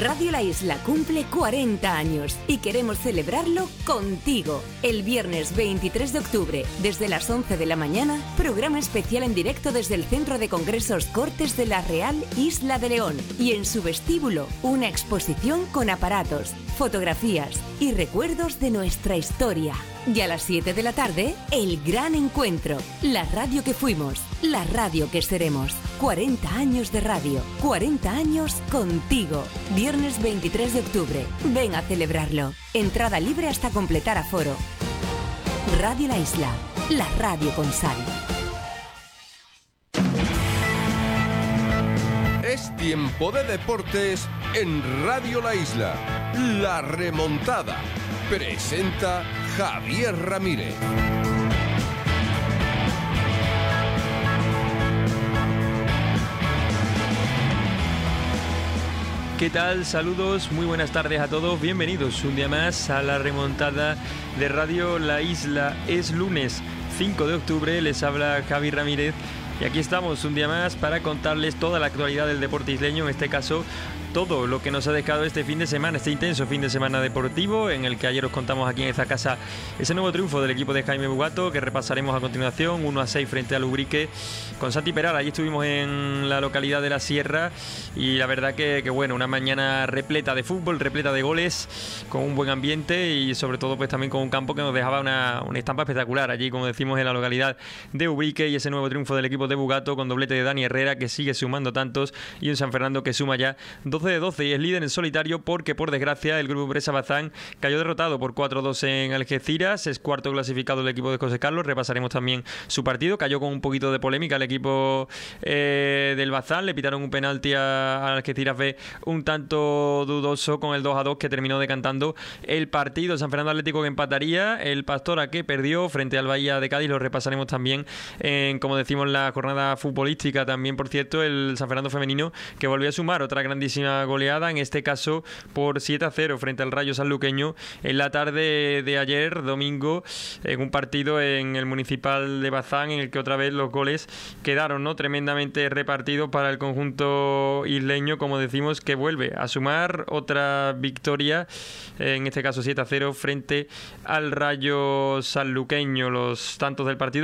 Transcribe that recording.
Radio La Isla cumple 40 años y queremos celebrarlo contigo. El viernes 23 de octubre, desde las 11 de la mañana, programa especial en directo desde el Centro de Congresos Cortes de la Real Isla de León. Y en su vestíbulo, una exposición con aparatos, fotografías y recuerdos de nuestra historia. Y a las 7 de la tarde, el gran encuentro. La radio que fuimos, la radio que seremos. 40 años de radio, 40 años contigo. Viernes 23 de octubre. Ven a celebrarlo. Entrada libre hasta completar aforo. Radio La Isla, la radio con sal. Es tiempo de deportes en Radio La Isla. La remontada. Presenta Javier Ramírez. ¿Qué tal? Saludos, muy buenas tardes a todos. Bienvenidos un día más a la remontada de Radio La Isla. Es lunes 5 de octubre, les habla Javi Ramírez. Y aquí estamos un día más para contarles toda la actualidad del deporte isleño, en este caso todo lo que nos ha dejado este fin de semana, este intenso fin de semana deportivo, en el que ayer os contamos aquí en esta casa ese nuevo triunfo del equipo de Jaime Bugato, que repasaremos a continuación, 1-6 frente al Ubrique con Santi Peral. Allí estuvimos en la localidad de La Sierra y la verdad que bueno, una mañana repleta de fútbol, repleta de goles, con un buen ambiente y sobre todo pues también con un campo que nos dejaba una estampa espectacular allí, como decimos, en la localidad de Ubrique, y ese nuevo triunfo del equipo de Bugato con doblete de Dani Herrera, que sigue sumando tantos, y un San Fernando que suma ya 12 de 12 y es líder en solitario, porque por desgracia el grupo Presa Bazán cayó derrotado por 4-2 en Algeciras. Es cuarto clasificado el equipo de José Carlos. Repasaremos también su partido. Cayó con un poquito de polémica el equipo del Bazán. Le pitaron un penalti a Algeciras B un tanto dudoso con el 2-2 que terminó decantando el partido. San Fernando Atlético que empataría, el Pastora que perdió frente al Bahía de Cádiz. Lo repasaremos también en, como decimos, la jornada futbolística. También, por cierto, el San Fernando femenino que volvió a sumar otra grandísima goleada, en este caso por 7-0 frente al Rayo Sanluqueño en la tarde de ayer, domingo, en un partido en el Municipal de Bazán, en el que otra vez los goles quedaron, ¿no?, tremendamente repartidos para el conjunto isleño, como decimos, que vuelve a sumar otra victoria, en este caso 7-0 frente al Rayo Sanluqueño. Los tantos del partido